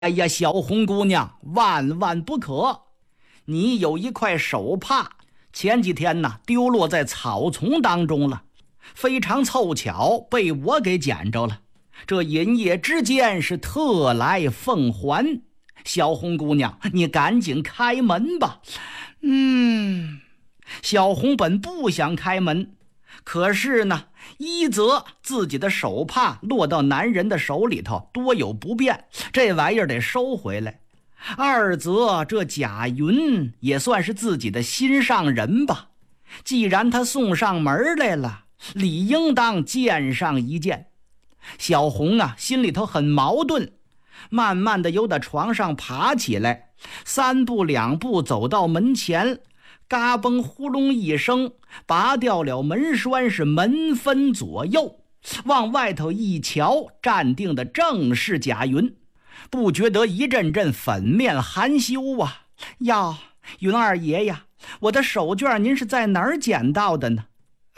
哎呀，小红姑娘，万万不可！你有一块手帕，前几天呢丢落在草丛当中了，非常凑巧被我给捡着了。这阴夜之间是特来奉还，小红姑娘，你赶紧开门吧。小红本不想开门，可是呢，一则自己的手帕落到男人的手里头多有不便，这玩意儿得收回来；二则这贾云也算是自己的心上人吧，既然他送上门来了，理应当见上一见。小红啊，心里头很矛盾，慢慢的由打床上爬起来，三步两步走到门前，嘎嘣呼隆一声拔掉了门栓，是门分左右，往外头一瞧，站定的正是贾云，不觉得一阵阵粉面含羞啊。呀，云二爷呀，我的手绢您是在哪儿捡到的呢？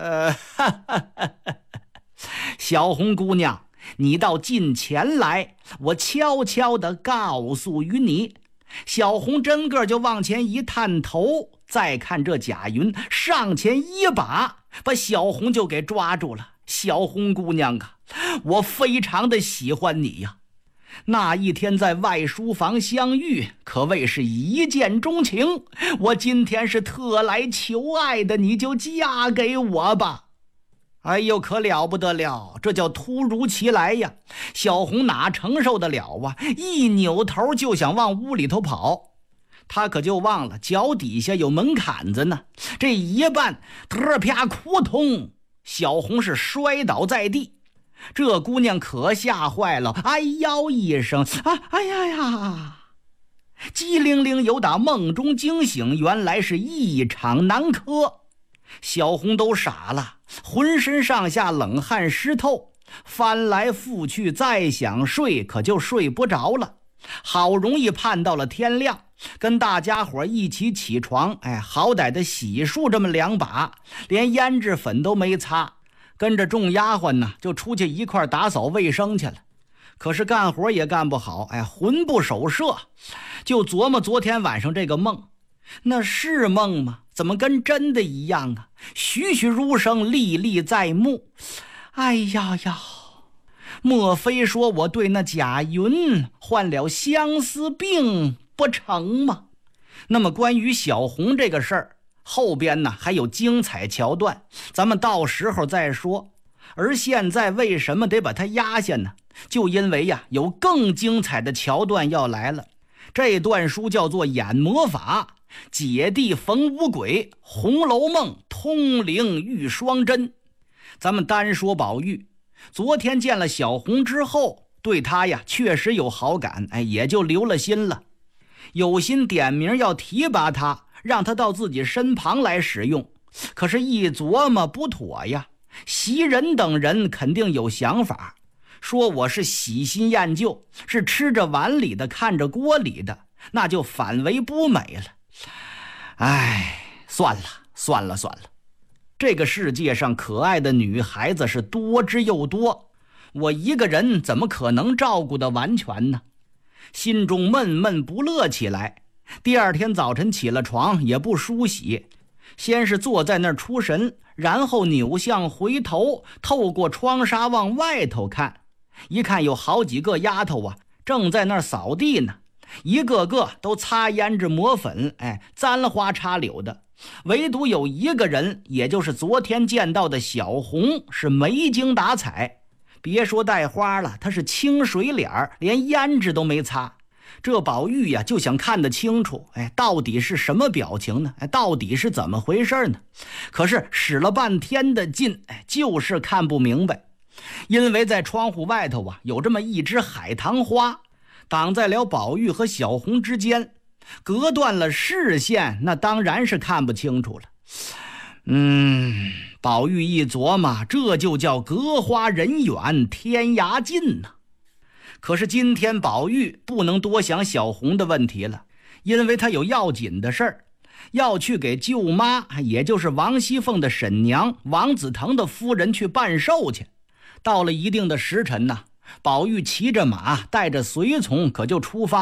小红姑娘，你到近前来，我悄悄地告诉于你。小红真个就往前一探头，再看这贾云上前一把把小红就给抓住了。小红姑娘啊，我非常的喜欢你呀，那一天在外书房相遇，可谓是一见钟情，我今天是特来求爱的，你就嫁给我吧。哎呦，可了不得了，这叫突如其来呀！小红哪承受得了啊，一扭头就想往屋里头跑，他可就忘了脚底下有门槛子呢。这一绊，特啪扑通，小红是摔倒在地。这姑娘可吓坏了，哎呦一声，哎呀，机灵灵有打梦中惊醒，原来是一场南柯。小红都傻了，浑身上下冷汗湿透，翻来覆去再想睡，可就睡不着了。好容易盼到了天亮，跟大家伙一起起床，好歹的洗漱这么两把，连胭脂粉都没擦，跟着众丫鬟呢就出去一块打扫卫生去了。可是干活也干不好，魂不守舍，就琢磨昨天晚上这个梦，那是梦吗？怎么跟真的一样啊？栩栩如生，历历在目。哎呀呀，莫非说我对那贾云患了相思病不成吗？那么关于小红这个事儿，后边呢还有精彩桥段，咱们到时候再说。而现在为什么得把它压下呢？就因为呀，有更精彩的桥段要来了。这段书叫做演魔法，姐弟逢五鬼，红楼梦通灵遇双真。咱们单说宝玉，昨天见了小红之后，对她呀确实有好感，也就留了心了，有心点名要提拔她，让她到自己身旁来使用。可是一琢磨不妥呀，袭人等人肯定有想法，说我是喜新厌旧，是吃着碗里的看着锅里的，那就反为不美了。算了，这个世界上可爱的女孩子是多之又多，我一个人怎么可能照顾得完全呢？心中闷闷不乐起来。第二天早晨起了床也不梳洗，先是坐在那儿出神，然后扭向回头，透过窗纱往外头看，一看有好几个丫头啊正在那儿扫地呢，一个个都擦胭脂抹粉，簪花插柳的，唯独有一个人，也就是昨天见到的小红，是没精打采。别说带花了，她是清水脸，连胭脂都没擦。这宝玉呀就想看得清楚，到底是什么表情呢？到底是怎么回事呢？可是使了半天的劲，就是看不明白。因为在窗户外头啊有这么一只海棠花，挡在了宝玉和小红之间，隔断了视线，那当然是看不清楚了。宝玉一琢磨，这就叫隔花人远天涯近呐。可是今天宝玉不能多想小红的问题了，因为他有要紧的事儿，要去给舅妈，也就是王熙凤的婶娘王子腾的夫人去办寿去。到了一定的时辰呢， 宝玉骑着马，带着随从，可就出发